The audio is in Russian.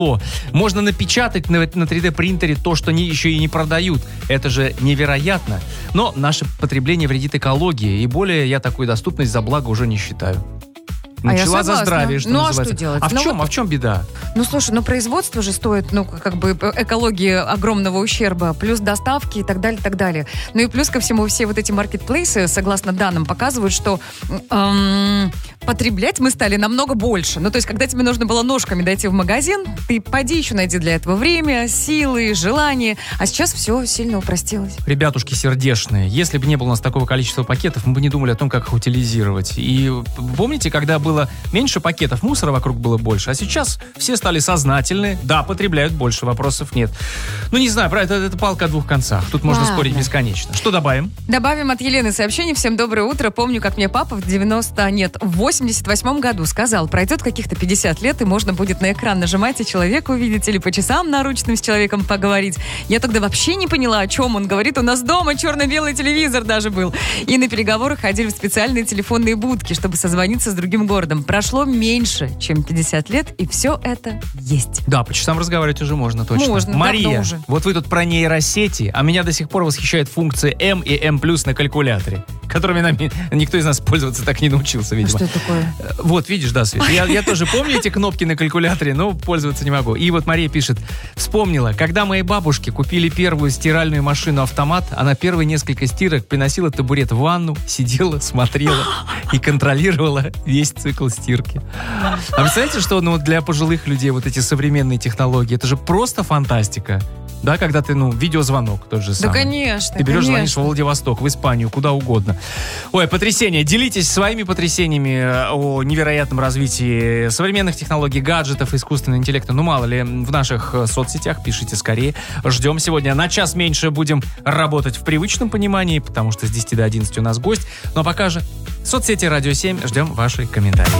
Можно напечатать на 3D принтере то, что они еще и не продают. Это же невероятно. Но наше потребление вредит экологии. И более я такую доступность за благо уже не считаю. Начала за здравие, что называется. А что делать? А в чем беда? Слушай, производство же стоит, экологии огромного ущерба, плюс доставки и так далее, и так далее. И плюс ко всему все вот эти маркетплейсы, согласно данным, показывают, что потреблять мы стали намного больше. То есть, когда тебе нужно было ножками дойти в магазин, ты пойди еще найди для этого время, силы, желание. А сейчас все сильно упростилось. Ребятушки сердечные, если бы не было у нас такого количества пакетов, мы бы не думали о том, как их утилизировать. И помните, когда было меньше пакетов, мусора вокруг было больше, а сейчас все стали сознательны, да, потребляют больше, вопросов нет. Не знаю, правда, это палка о двух концах. Тут можно спорить бесконечно. Что добавим? Добавим от Елены сообщение. Всем доброе утро. Помню, как мне папа в 88-м году сказал, пройдет каких-то 50 лет, и можно будет на экран нажимать, и человека увидеть, или по часам наручным с человеком поговорить. Я тогда вообще не поняла, о чем он говорит. У нас дома черно-белый телевизор даже был. И на переговоры ходили в специальные телефонные будки, чтобы созвониться с другим городом. Прошло меньше, чем 50 лет, и все это есть. Да, по часам разговаривать уже можно, точно. Можно, Мария, уже. Вот вы тут про нейросети, а меня до сих пор восхищает функция М и М+ на калькуляторе, которыми никто из нас пользоваться так не научился, видимо. А что это такое? Вот, видишь, да, Свет, я тоже помню эти кнопки на калькуляторе, но пользоваться не могу. И вот Мария пишет, вспомнила, когда моей бабушке купили первую стиральную машину-автомат, она первые несколько стирок приносила табурет в ванну, сидела, смотрела и контролировала весь цикл стирки. А представляете, что для пожилых людей вот эти современные технологии, это же просто фантастика. Да, когда ты, видеозвонок тот же самый. Да, конечно. Ты берешь, звонишь в Владивосток, в Испанию, куда угодно. Ой, потрясение. Делитесь своими потрясениями о невероятном развитии современных технологий, гаджетов, искусственного интеллекта. Мало ли, в наших соцсетях пишите скорее. Ждем сегодня. На час меньше будем работать в привычном понимании, потому что с 10 до 11 у нас гость. А пока же соцсети Радио 7. Ждем ваши комментарии.